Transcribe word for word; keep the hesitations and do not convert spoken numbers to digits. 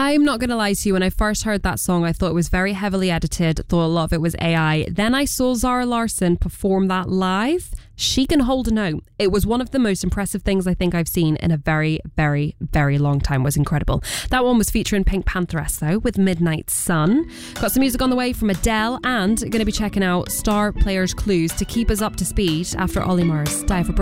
I'm not going to lie to you. When I first heard that song, I thought it was very heavily edited. Thought a lot of it was A I. Then I saw Zara Larsson perform that live. She can hold a note. It was one of the most impressive things I think I've seen in a very, very, very long time. It was incredible. That one was featuring Pink Pantheress, though, with Midnight Sun. Got some music on the way from Adele, and going to be checking out Star Players Clues to keep us up to speed after Ollie Murs. Die for